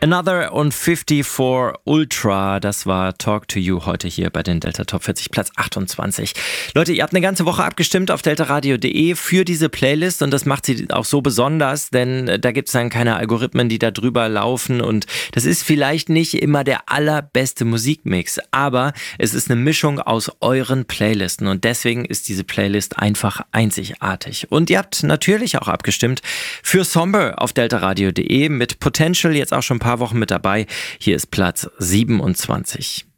Another und 54 Ultra, das war Talk to You heute hier bei den Delta Top 40, Platz 28. Leute, ihr habt eine ganze Woche abgestimmt auf deltaradio.de für diese Playlist und das macht sie auch so besonders, denn da gibt es dann keine Algorithmen, die da drüber laufen und das ist vielleicht nicht immer der allerbeste Musikmix, aber es ist eine Mischung aus euren Playlisten und deswegen ist diese Playlist einfach einzigartig. Und ihr habt natürlich auch abgestimmt für Somber auf deltaradio.de mit Potential jetzt auch schon ein paar Wochen mit dabei. Hier ist Platz 27.